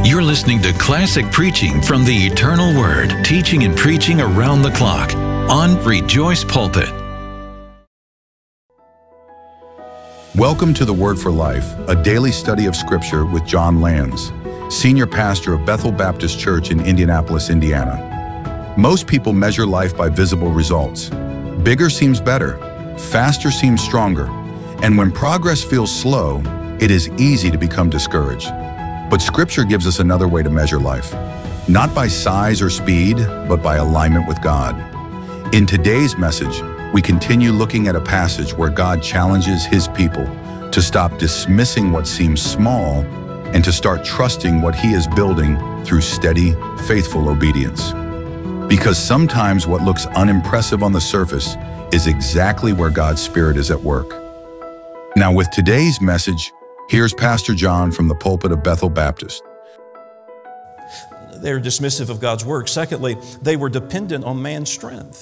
You're listening to classic preaching from the Eternal Word, teaching and preaching around the clock on Rejoice Pulpit. Welcome to the Word for Life, a daily study of Scripture with John Lanz, Senior Pastor of Bethel Baptist Church in Indianapolis, Indiana. Most people measure life by visible results. Bigger seems better, faster seems stronger, and when progress feels slow, it is easy to become discouraged. But Scripture gives us another way to measure life, not by size or speed, but by alignment with God. In today's message, we continue looking at a passage where God challenges His people to stop dismissing what seems small and to start trusting what He is building through steady, faithful obedience. Because sometimes what looks unimpressive on the surface is exactly where God's Spirit is at work. Now, with today's message, here's Pastor John from the pulpit of Bethel Baptist. They're dismissive of God's work. Secondly, they were dependent on man's strength.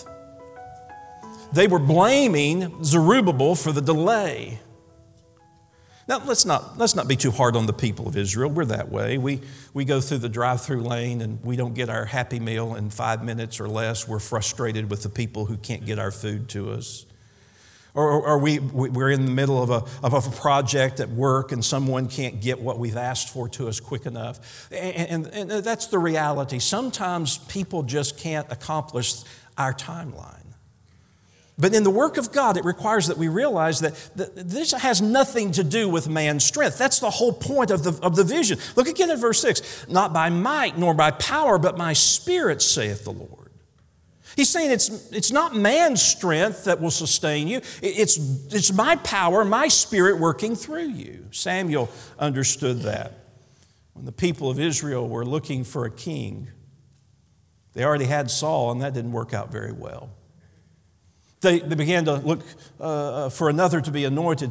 They were blaming Zerubbabel for the delay. Now, let's not be too hard on the people of Israel. We're that way. We go through the drive-through lane and we don't get our Happy Meal in 5 minutes or less. We're frustrated with the people who can't get our food to us. Or we're in the middle of a project at work and someone can't get what we've asked for to us quick enough. And that's the reality. Sometimes people just can't accomplish our timeline. But in the work of God, it requires that we realize that this has nothing to do with man's strength. That's the whole point of the vision. Look again at verse 6. Not by might nor by power, but my Spirit, saith the Lord. He's saying it's not man's strength that will sustain you. It's my power, my Spirit working through you. Samuel understood that. When the people of Israel were looking for a king, they already had Saul, and that didn't work out very well. They began to look for another to be anointed.